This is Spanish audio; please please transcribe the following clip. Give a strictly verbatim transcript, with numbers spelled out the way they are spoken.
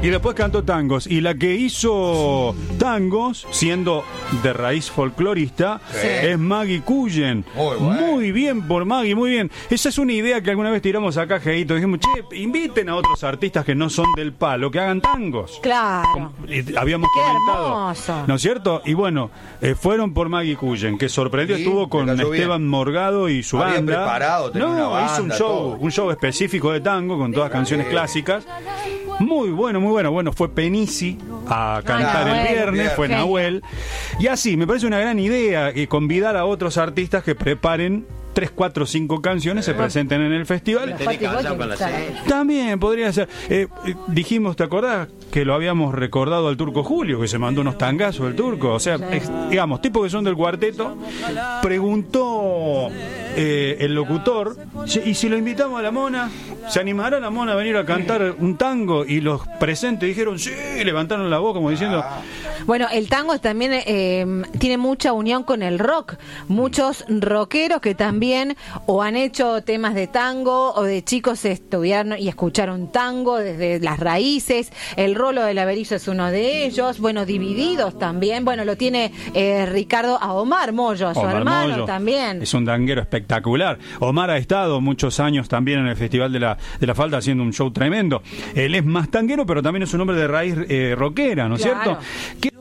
Y después cantó tangos. Y la que hizo tangos, siendo de raíz folclorista, sí. es Maggie Cullen. Muy, bueno. Muy bien por Maggie, muy bien. Esa es una idea que alguna vez tiramos acá, Jeito. Dijimos, che, inviten a otros artistas que no son del palo, que hagan tangos. Claro. Como, y habíamos Qué comentado. Hermoso. ¿No es cierto? Y bueno, eh, fueron por Maggie Cullen, que sorprendió, sí, estuvo con Esteban bien. Morgado y su Había banda. Preparado, no, una banda, hizo un show, todo. un show específico de tango con todas canciones clásicas. Muy bueno, muy bueno. Bueno, fue Penisi a cantar Ay, el viernes, bien. fue Nahuel. Y así, me parece una gran idea eh, convidar a otros artistas que preparen tres, cuatro, cinco canciones, se presenten en el festival. También podría ser. Eh, eh, dijimos, ¿te acordás? Que lo habíamos recordado al Turco Julio, que se mandó unos tangazos el Turco. O sea, es, digamos, tipos que son del cuarteto. Preguntó eh, el locutor, ¿y si lo invitamos a la Mona? ¿Se animará la Mona a venir a cantar un tango? Y los presentes dijeron, sí, levantaron la voz como diciendo... Bueno, el tango también eh, tiene mucha unión con el rock. Muchos rockeros que también o han hecho temas de tango o de chicos estudiaron y escucharon tango desde las raíces. El Rolo del Averizo es uno de ellos. Bueno, Divididos también. Bueno, lo tiene eh, Ricardo a Omar Mollo, su Omar hermano Mollo. también. Es un tanguero espectacular. Omar ha estado muchos años también en el Festival de la, de la Falda haciendo un show tremendo. Él es más tanguero, pero también es un hombre de raíz eh, rockera, ¿no es Claro. cierto? ¿Qué